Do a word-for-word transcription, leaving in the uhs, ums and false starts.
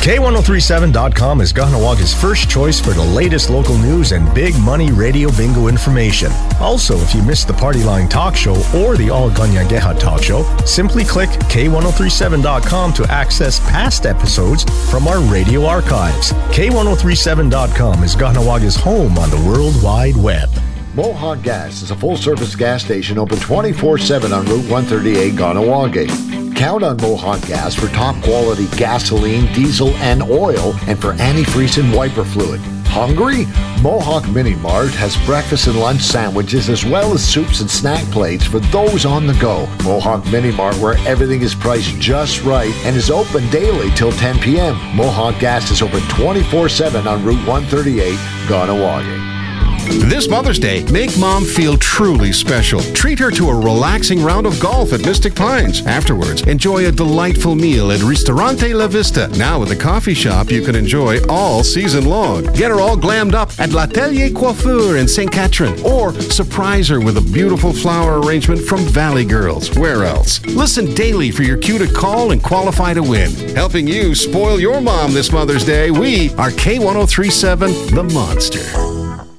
K ten thirty-seven dot com is Kahnawaga's first choice for the latest local news and big money radio bingo information. Also, if you missed the Party Line Talk Show or the All Ganyangeha Talk Show, simply click K ten thirty-seven dot com to access past episodes from our radio archives. K ten thirty-seven dot com is Kahnawaga's home on the World Wide Web. Mohawk Gas is a full-service gas station open twenty-four seven on Route one thirty-eight, Kahnawake. Count on Mohawk Gas for top-quality gasoline, diesel, and oil, and for antifreeze and wiper fluid. Hungry? Mohawk Mini Mart has breakfast and lunch sandwiches as well as soups and snack plates for those on the go. Mohawk Mini Mart, where everything is priced just right and is open daily till ten p.m. Mohawk Gas is open twenty-four seven on Route one thirty-eight, Kahnawake. This Mother's Day, make Mom feel truly special. Treat her to a relaxing round of golf at Mystic Pines. Afterwards, enjoy a delightful meal at Ristorante La Vista. Now with a coffee shop you can enjoy all season long. Get her all glammed up at L'Atelier Coiffure in Saint Catherine. Or surprise her with a beautiful flower arrangement from Valley Girls. Where else? Listen daily for your cue to call and qualify to win. Helping you spoil your mom this Mother's Day, we are K ten thirty-seven The Monster.